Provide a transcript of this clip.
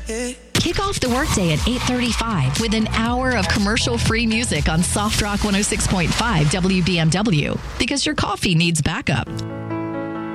Kick off the workday at 8:35 with an hour of commercial-free music on Soft Rock 106.5 WBMW, because your coffee needs backup.